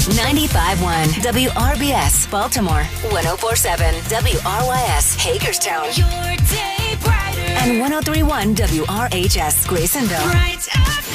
95.1 WRBS Baltimore, 104.7 WRYS Hagerstown, Your day brighter. and 103.1 WRHS Graysonville. Bright